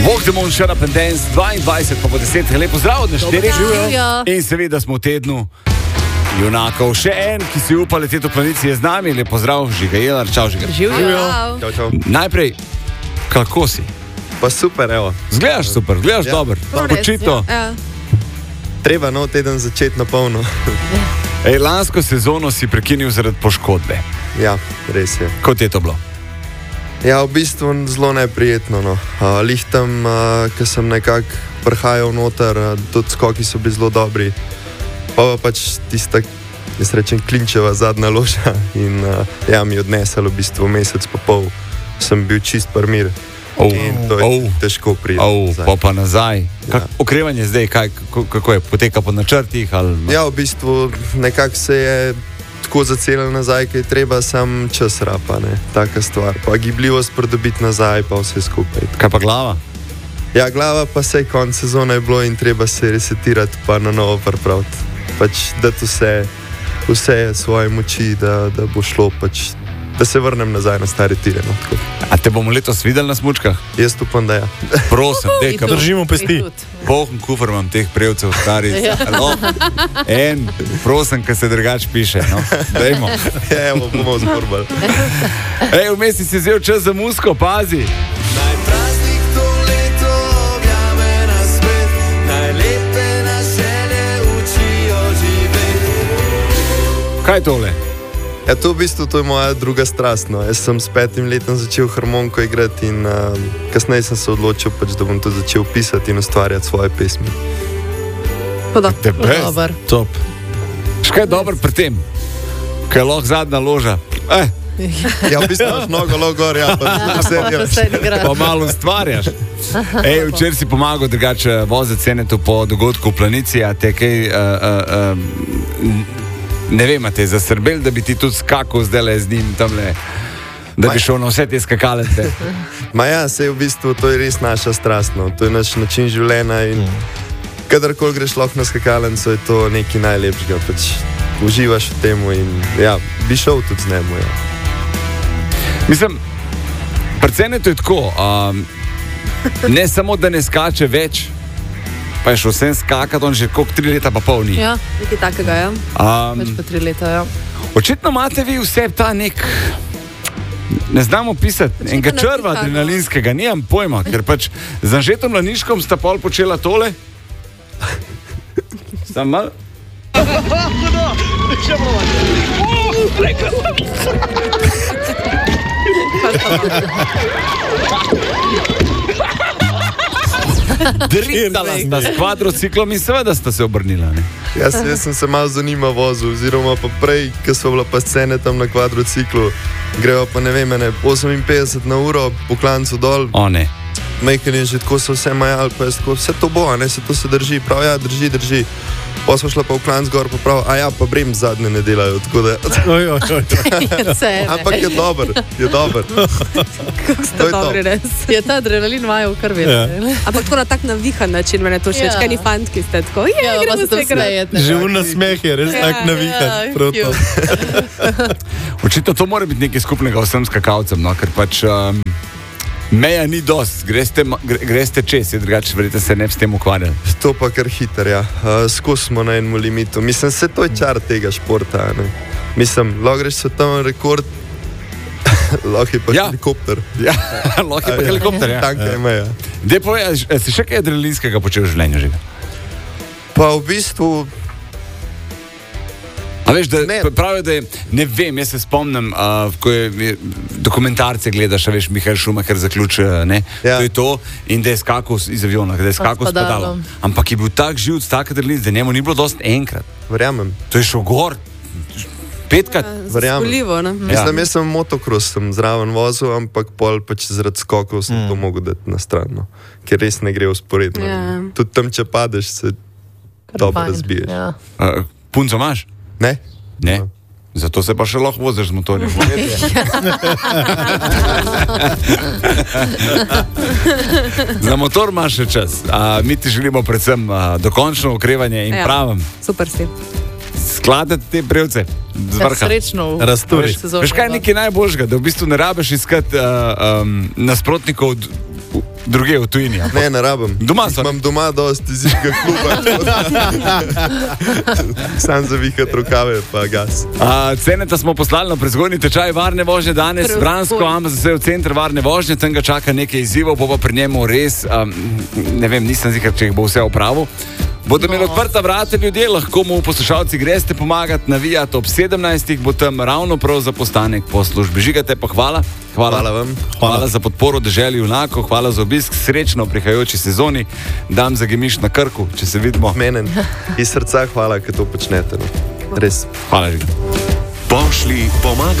Walk the Moon, Shut Up and Dance, 22 pa po 10. Lepo zdrav, da štiri. In seveda smo v tednu junakov. Še en, ki si upa leteti v planici, je z nami. Lepo zdrav, Žiga Jelar. Čau, Žiga. Čau. Najprej, kako si? Pa super, evo. Zgledaš super, zgledaš dober. Počito. Treba nov teden začeti na polno. Lansko sezono si prekinil zaradi poškodbe. Ja, res je. Kot je to bilo? Ja, v bistvu zelo neprijetno. No. Lihtam, ko sem nekako prihajal noter, tudi skoki so bili zelo dobri. Pa pač tista, jaz rečem, klinčeva zadnja loža in mi je odnesel v bistvu mesec pa pol. Sem bil čist parmir. In to je težko priti. Pa nazaj. Okrevanje zdaj, kako je? Poteka po načrtih? Ali... Ja, v bistvu nekako se je tako zacelil nazaj, kaj treba sam čas rapa, ne, taka stvar. Pa gibljivost pridobiti nazaj, pa vse skupaj. Kaj pa glava? Ja, glava pa se konc sezone je bilo in treba se resetirati pa na novo pripraviti. Pač dati vse svoje moči, da bo šlo, pač, da se vrnem nazaj na stare tire. No, tako. A te bomo letos videli na smučkah? Jaz upam, da ja. Prosim, držimo pesti. Poln kufr imam teh prevcev starih. En, prosim, ki se drugač piše. No. Dajmo. Evo, bomo zborbali. Vmes si vzel čas za musko, pazi. Najpraznik to leto objame na svet, najlepe nas želje učijo živeti. Kaj je tole? Ja, to v bistvu to je moja druga strast. No. Jaz sem s 5 letom začel harmoniko igrati in kasneje sem se odločil, pač, da bom tudi začel pisati in ustvarjati svoje pesmi. Dobar. Top. Škaj je dobro pri tem? Kaj je lahko zadnja loža? Ja, v bistvu imaš mnogo logor, ja, pa pa malo ustvarjaš. Včeraj si pomagal drugače voziti Cenetu po dogodku v planici, a te kaj... Ne vem, te je zasrbel, da bi ti tudi skakal zdaj z njim tamle, da bi šel na vse te skakalence. Ma ja, sej v bistvu to je res naša strast, no. To je naš način življenja in kadarkoli greš lahko na skakalenco, je to nekaj najlepšega, pač uživaš v temu in ja, bi šel tudi z njemu, ja. Mislim, pri Cenetu je tako, ne samo, da ne skače več, pa je šel vsem skakati, on že koliko 3 leta pa pol ni. Ja, nekaj takega, ja. Več pa 3 leta, ja. Očitno imate vi vse ta nek, ne znamo pisati, enega črva adrenalinskega, nimam pojma, ker pač z Anžetom Laniškom sta pol počela tole. Sam mal? Dritala sta s kvadrociklom in seveda sta se obrnila. Ne? Jaz sem se malo zanimal vozil, oziroma pa prej, ko smo bila pa scene tam na kvadrociklu, grejo pa ne vem, 58 na uro po klancu dol. O ne. Majken je že tako so vse majali, pa je tako, vse to bo, ne, se to se drži, prav, ja, drži. Pa smo šla pa v klanc gor, pa prav, pa brem zadnje ne delajo, tako da... Ampak je dober. Kako ste dobri, res. Je ta adrenalin vajal kar vedno. Ampak tako na tak navihan način, mene to všeč, kaj ni fantki ste tako, gremo se krajeti. Že na smeh je, res tak navihan. Očitno to mora biti nekaj skupnega vsem skakalcem, no, ker pač... Meja ni dost, greste čez, drugače verjete se ne bi s tem ukvarjali. To pa kar hiter, ja. Skozi smo na enem limitu. Mislim, se to je čar tega športa, ne. Mislim, lahko greš svetovni rekord, lahko je pa helikopter. Ja, lahko je pa helikopter, ja. Tanka je meja. Dej povej, si še kaj adrenalinskega počel v življenju, Žiga? Pa v bistvu... A veš, da pravijo, da je, ne vem, jaz se spomnim, ko je dokumentarce gledaš, a veš, Michael Schumacher zaključi, ne, to je to, in da je skakal iz aviona, da je skakal s padalom. Ampak je bil tak živc, tak adrenalin, da njemu ni bilo dost enkrat. Verjamem. To je šel gor 5-krat. Zaskoljivo, ne? Mislim, jaz sem motocross, sem zraven vozil, ampak pol pač zaradi skokov sem to mogel dati na stran, no. Ker res ne gre usporedno. Tudi tam, če padeš, se dobro razbiješ. Punco imaš? Ne? Ne. Zato se pa še lahko voziš z motorjem. Za motor imaš še čas. Mi ti želimo predvsem dokončno okrevanje in pravim. Super si. Skladati te brevce z vrha. Srečno razturi. Veš kaj je nekaj najboljšega, da v bistvu ne rabiš iskati nasprotnikov druge v tujini. Ne rabim. Doma so. Imam doma dosti zimskega kluba. Sam zavihat rokave, pa gas. Ceneta smo poslali na prezgodnji tečaj varne vožnje danes. Bransko, Amazon, v center varne vožnje, tam ga čaka nekaj izzivov, pa pri njemu res, ne vem, nisem zihar, če jih bo vse opravil. Bodo imeli odprta vrata ljudje, lahko mu poslušalci greste pomagati, navijati ob 17. bo tam ravno prav za postanek po službi. Žigate pa hvala. Hvala vam. Hvala za podporo deželi junakov, hvala za obisk, srečno v prihajajoči sezoni. Dam za Gemiš na Krku, če se vidimo. Menen. Iz srca hvala, ker to počnete. Res. Hvala, Žiga. Pošli pomagati.